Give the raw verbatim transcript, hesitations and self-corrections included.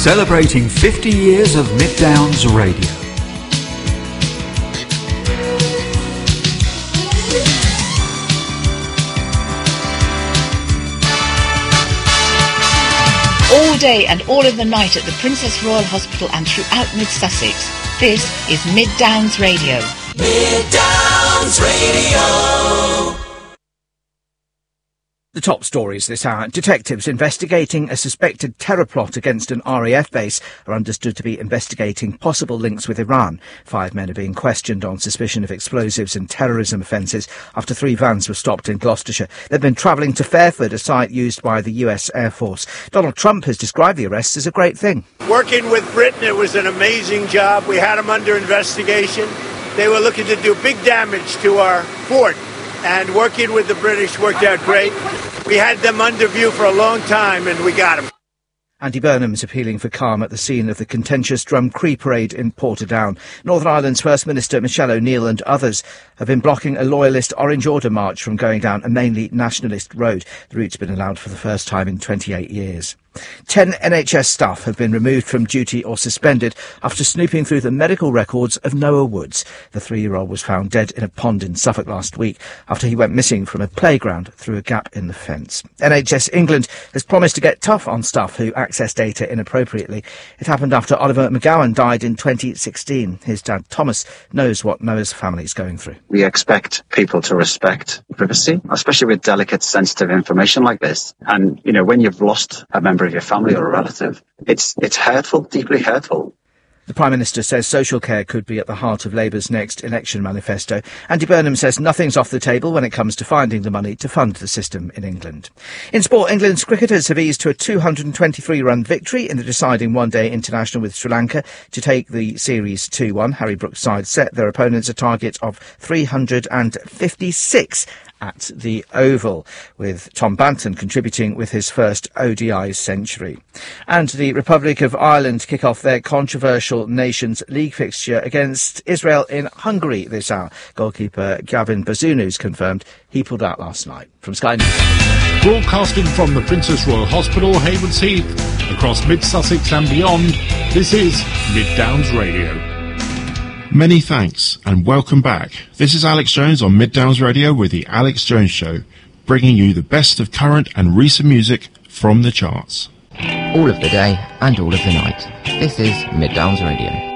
Celebrating fifty years of Mid Downs Radio. All day and all of the night at the Princess Royal Hospital and throughout Mid Sussex. This is Mid Downs Radio. Mid Downs Radio. The top stories this hour. Detectives investigating a suspected terror plot against an R A F base are understood to be investigating possible links with Iran. Five men are being questioned on suspicion of explosives and terrorism offences after three vans were stopped in Gloucestershire. They've been travelling to Fairford, a site used by the U S Air Force. Donald Trump has described the arrests as a great thing. Working with Britain, it was an amazing job. We had them under investigation. They were looking to do big damage to our fort. And working with the British worked out great. We had them under view for a long time, and we got them. Andy Burnham's appealing for calm at the scene of the contentious Drumcree parade in Portadown. Northern Ireland's First Minister Michelle O'Neill and others have been blocking a loyalist Orange Order march from going down a mainly nationalist road. The route's been allowed for the first time in twenty-eight years. Ten N H S staff have been removed from duty or suspended after snooping through the medical records of Noah Woods. The three-year-old was found dead in a pond in Suffolk last week after he went missing from a playground through a gap in the fence. N H S England has promised to get tough on staff who access data inappropriately. It happened after Oliver McGowan died in twenty sixteen. His dad, Thomas, knows what Noah's family is going through. We expect people to respect privacy, especially with delicate, sensitive information like this. And, you know, when you've lost a member of your family or a relative, it's it's hurtful, deeply hurtful. The Prime Minister says social care could be at the heart of Labour's next election manifesto. Andy Burnham says nothing's off the table when it comes to finding the money to fund the system in England. In sport, England's cricketers have eased to a two hundred twenty-three run victory in the deciding one-day international with Sri Lanka to take the series two one. Harry Brooks' side set their opponents a target of three hundred fifty-six at the Oval, with Tom Banton contributing with his first O D I century. And the Republic of Ireland kick off their controversial Nations League fixture against Israel in Hungary this hour. Goalkeeper Gavin Bazunu's confirmed he pulled out last night. From Sky News. Broadcasting from the Princess Royal Hospital, Haywards Heath, across Mid-Sussex and beyond, this is Mid Downs Radio. Many thanks and welcome back. This is Alex Jones on Mid Downs Radio with the Alex Jones Show, bringing you the best of current and recent music from the charts. All of the day and all of the night. This is Mid Downs Radio.